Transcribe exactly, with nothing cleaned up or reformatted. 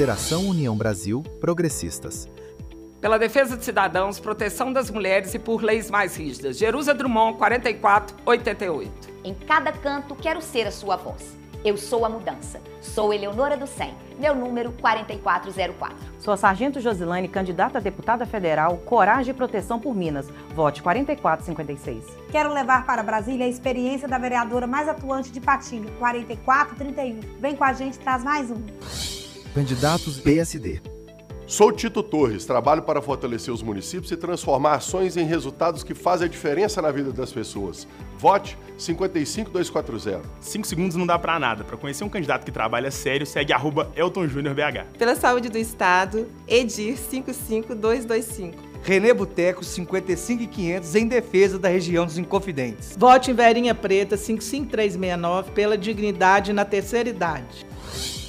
Federação União Brasil Progressistas. Pela defesa de cidadãos, proteção das mulheres e por leis mais rígidas. Jerusa Drummond, quarenta e quatro, oitenta e oito. Em cada canto, quero ser a sua voz. Eu sou a mudança. Sou Eleonora do Cem. Meu número quarenta e quatro zero quatro. Sou a Sargento Josilane, candidata a deputada federal, Coragem e Proteção por Minas. Vote quarenta e quatro cinquenta e seis. Quero levar para Brasília a experiência da vereadora mais atuante de Patinga, quarenta e quatro trinta e um. Vem com a gente, traz mais um. Candidatos P S D. Sou Tito Torres, trabalho para fortalecer os municípios e transformar ações em resultados que fazem a diferença na vida das pessoas. Vote cinquenta e cinco dois quatro zero. Cinco segundos não dá pra nada. Para conhecer um candidato que trabalha sério, segue arroba Elton Júnior B H. Pela saúde do Estado, Edir cinco cinco dois dois cinco. Renê Boteco, cinquenta e cinco mil e quinhentos, em defesa da região dos Inconfidentes. Vote em Verinha Preta, cinco cinco três seis nove, pela dignidade na terceira idade.